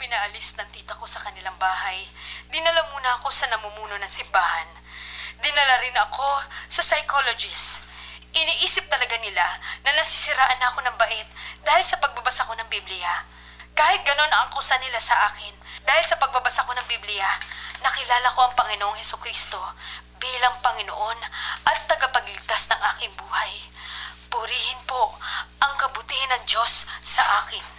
pinaalis ng tita ko sa kanilang bahay, dinala muna ako sa namumuno ng simbahan. Dinala rin ako sa psychologist. Iniisip talaga nila na nasisiraan ako ng bait dahil sa pagbabasa ko ng Biblia. Kahit ganon ang akusa nila sa akin, dahil sa pagbabasa ko ng Biblia, nakilala ko ang Panginoong Hesukristo bilang Panginoon at tagapagligtas ng aking buhay. Purihin po ang kabutihan ng Diyos sa akin.